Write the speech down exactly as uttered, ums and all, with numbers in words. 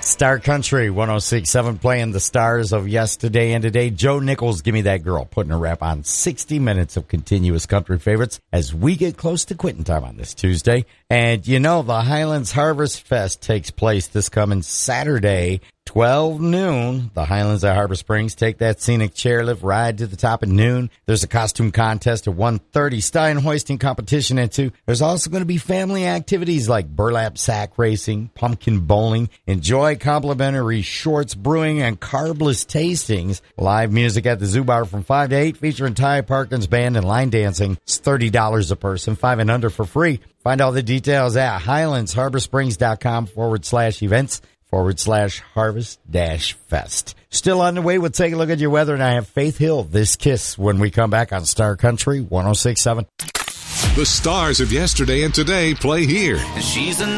Star Country one oh six point seven playing the stars of yesterday and today. Joe Nichols, Give Me That Girl, putting a wrap on sixty minutes of continuous country favorites as we get close to quitting time on this Tuesday. And you know, the Highlands Harvest Fest takes place this coming Saturday, twelve noon. The Highlands at Harbor Springs. Take that scenic chairlift ride to the top at noon. There's a costume contest at one thirty, stein hoisting competition at two. There's also going to be family activities like burlap sack racing, pumpkin bowling. Enjoy complimentary shorts, brewing, and carbless tastings. Live music at the Zoo Bar from five to eight, featuring Ty Parkins Band and line dancing. It's thirty dollars a person, five and under for free. Find all the details at highlandsharborsprings.com forward slash events. forward slash harvest dash fest. Still on the way, we'll take a look at your weather, and I have Faith Hill, This Kiss, when we come back on Star Country one oh six point seven. The stars of yesterday and today play here. She's a